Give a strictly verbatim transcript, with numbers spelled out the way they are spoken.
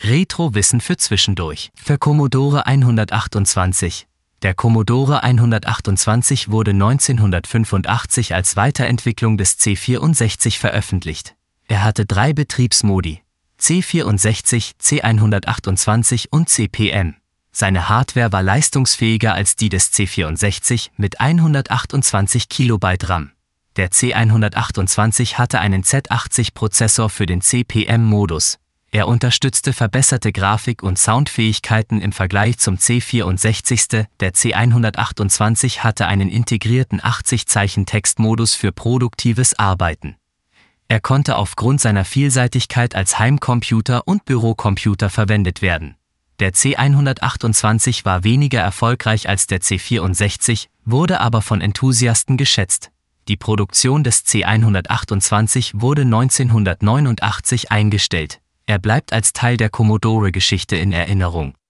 Retro-Wissen für zwischendurch. Für Commodore hundertachtundzwanzig. Der Commodore hundertachtundzwanzig wurde neunzehnhundertfünfundachtzig als Weiterentwicklung des C vierundsechzig veröffentlicht. Er hatte drei Betriebsmodi: C vierundsechzig, C hundertachtundzwanzig und C P M. Seine Hardware war leistungsfähiger als die des C vierundsechzig mit hundertachtundzwanzig Kilobyte RAM. Der C hundertachtundzwanzig hatte einen Z achtzig-Prozessor für den C P M-Modus. Er unterstützte verbesserte Grafik- und Soundfähigkeiten im Vergleich zum C vierundsechzig. Der C hundertachtundzwanzig hatte einen integrierten achtzig-Zeichen-Textmodus für produktives Arbeiten. Er konnte aufgrund seiner Vielseitigkeit als Heimcomputer und Bürocomputer verwendet werden. Der C hundertachtundzwanzig war weniger erfolgreich als der C vierundsechzig, wurde aber von Enthusiasten geschätzt. Die Produktion des C hundertachtundzwanzig wurde neunzehnhundertneunundachtzig eingestellt. Er bleibt als Teil der Commodore-Geschichte in Erinnerung.